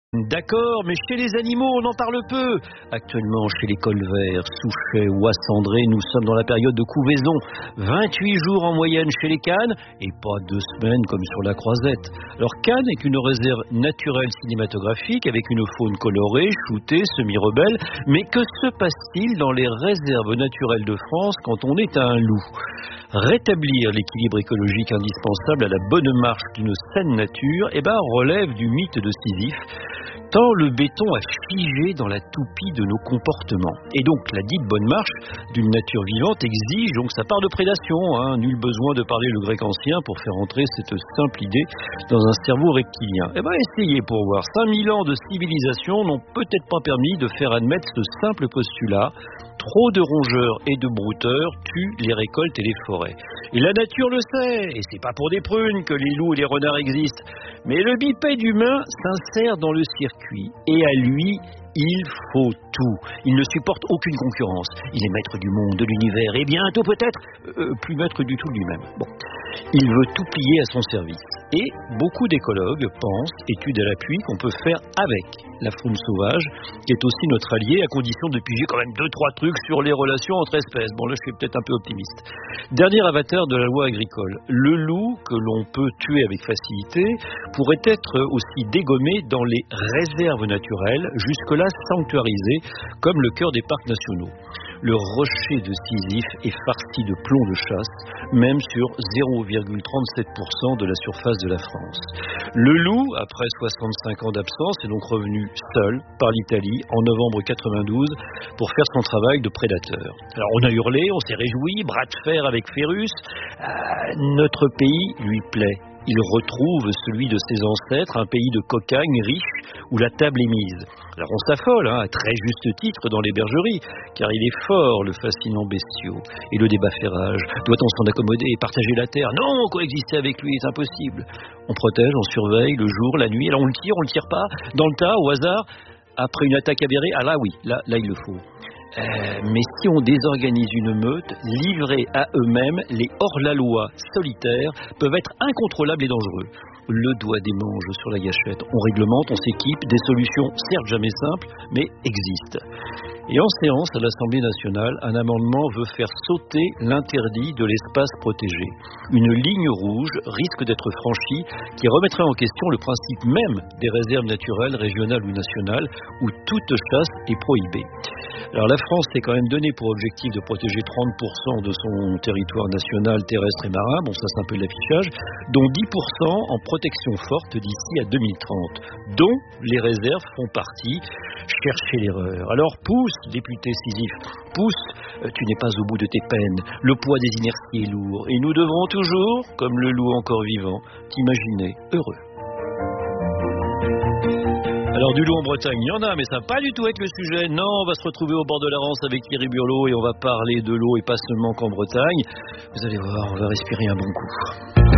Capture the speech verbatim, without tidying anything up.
D'accord, mais chez les animaux, on en parle peu. Actuellement, chez les colverts, souchets ou acendrés, nous sommes dans la période de couvaison. vingt-huit jours en moyenne chez les canes et pas deux semaines comme sur la croisette. Alors, Cannes est une réserve naturelle cinématographique avec une faune colorée, shootée, semi-rebelle. Mais que se passe-t-il dans les réserves naturelles de France quand on est à un loup ? Rétablir l'équilibre écologique indispensable à la bonne marche d'une saine nature eh ben, relève du mythe de Sisyphe. Tant le béton a figé dans la toupie de nos comportements. Et donc, la dite bonne marche d'une nature vivante exige donc sa part de prédation. Hein. Nul besoin de parler le grec ancien pour faire entrer cette simple idée dans un cerveau reptilien. Eh bien, essayez pour voir. cinq mille ans de civilisation n'ont peut-être pas permis de faire admettre ce simple postulat. Trop de rongeurs et de brouteurs tuent les récoltes et les forêts. Et la nature le sait, et c'est pas pour des prunes que les loups et les renards existent. Mais le bipède humain s'insère dans le circuit, et à lui, il faut tout. Il ne supporte aucune concurrence. Il est maître du monde, de l'univers, et bientôt peut-être euh, plus maître du tout de lui-même. Bon. Il veut tout plier à son service. Et beaucoup d'écologues pensent, études à l'appui, qu'on peut faire avec la faune sauvage, qui est aussi notre allié, à condition de piger quand même deux, trois trucs sur les relations entre espèces. Bon, là, je suis peut-être un peu optimiste. Dernier avatar de la loi agricole. Le loup, que l'on peut tuer avec facilité, pourrait être aussi dégommé dans les réserves naturelles, jusque-là sanctuarisées, comme le cœur des parcs nationaux. Le rocher de Sisyphe est farci de plomb de chasse, même sur zéro virgule trente-sept pour cent de la surface de la France. Le loup, après soixante-cinq ans d'absence, est donc revenu seul par l'Italie en novembre quatre-vingt-douze pour faire son travail de prédateur. Alors on a hurlé, on s'est réjoui, bras de fer avec Phérus. Euh, notre pays lui plaît. Il retrouve celui de ses ancêtres, un pays de cocagne riche où la table est mise. Alors on s'affole, hein, à très juste titre dans les bergeries, car il est fort le fascinant bestiau. Et le débat fait rage. Doit-on s'en accommoder et partager la terre ? Non, coexister avec lui est impossible. On protège, on surveille le jour, la nuit. Alors on le tire, on le tire pas, dans le tas, au hasard, après une attaque avérée. Ah là oui, là, là il le faut. Euh, mais si on désorganise une meute, livrés à eux-mêmes, les hors-la-loi solitaires peuvent être incontrôlables et dangereux. Le doigt des manches sur la gâchette. On réglemente, on s'équipe, des solutions certes jamais simples, mais existent. Et en séance à l'Assemblée nationale, un amendement veut faire sauter l'interdit de l'espace protégé. Une ligne rouge risque d'être franchie qui remettrait en question le principe même des réserves naturelles, régionales ou nationales, où toute chasse est prohibée. Alors la France s'est quand même donné pour objectif de protéger trente pour cent de son territoire national, terrestre et marin, bon ça c'est un peu de l'affichage, dont dix pour cent en protection forte d'ici à deux mille trente, dont les réserves font partie. Cherchez l'erreur. Alors pousse, député Sisyphe, pousse, tu n'es pas au bout de tes peines, le poids des inerties est lourd, et nous devrons toujours, comme le loup encore vivant, t'imaginer heureux. Alors du loup en Bretagne, il y en a, mais ça n'a pas du tout être le sujet. Non, on va se retrouver au bord de la Rance avec Thierry Burlot et on va parler de l'eau et pas seulement qu'en Bretagne. Vous allez voir, on va respirer un bon coup.